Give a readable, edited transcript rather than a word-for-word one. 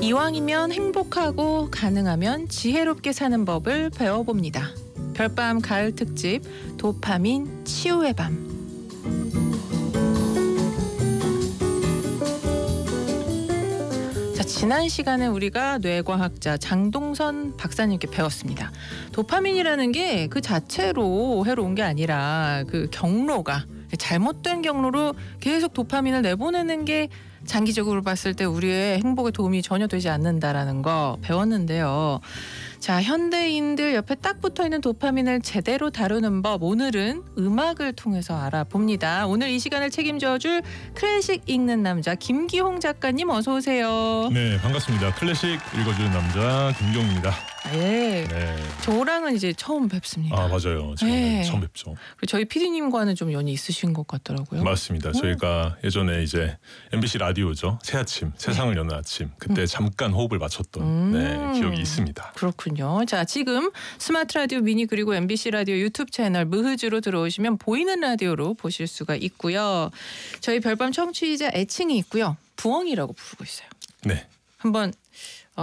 이왕이면 행복하고 가능하면 지혜롭게 사는 법을 배워봅니다. 별밤 가을 특집 도파민 치유의 밤. 자, 지난 시간에 우리가 뇌과학자 장동선 박사님께 배웠습니다. 도파민이라는 게 그 자체로 해로운 게 아니라 그 경로가 잘못된 경로로 계속 도파민을 내보내는 게 장기적으로 봤을 때 우리의 행복에 도움이 전혀 되지 않는다라는 거 배웠는데요. 자, 현대인들 옆에 딱 붙어있는 도파민을 제대로 다루는 법, 오늘은 음악을 통해서 알아봅니다. 오늘 이 시간을 책임져줄 클래식 읽는 남자 김기홍 작가님 어서 오세요. 네, 반갑습니다. 클래식 읽어주는 남자 김기홍입니다. 예. 네. 저랑은 이제 처음 뵙습니다. 아, 맞아요. 제가 네. 처음 뵙죠. 저희 PD님과는 좀 연이 있으신 것 같더라고요. 맞습니다. 저희가 예전에 이제 MBC 라디오죠. 새아침, 세상을 여는 아침. 그때 잠깐 호흡을 맞췄던 네, 기억이 있습니다. 그렇군요. 자, 지금 스마트 라디오 미니 그리고 MBC 라디오 유튜브 채널 무흐즈로 들어오시면 보이는 라디오로 보실 수가 있고요. 저희 별밤 청취자 애칭이 있고요. 부엉이라고 부르고 있어요. 네. 한번